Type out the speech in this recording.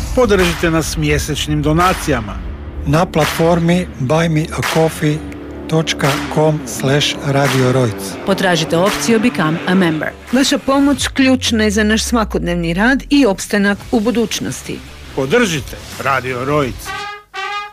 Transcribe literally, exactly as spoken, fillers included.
Podržite nas mjesečnim donacijama na platformi buymeacoffee dot com slash radio rojc. Potražite opciju Become a Member. Vaša pomoć ključna je za naš svakodnevni rad i opstanak u budućnosti. Podržite Radio Rojc.